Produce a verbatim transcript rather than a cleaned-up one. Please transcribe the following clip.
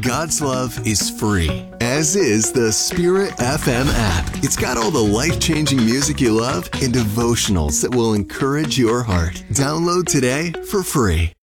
God's love is free, as is the Spirit F M app. It's got all the life-changing music you love and devotionals that will encourage your heart. Download today for free.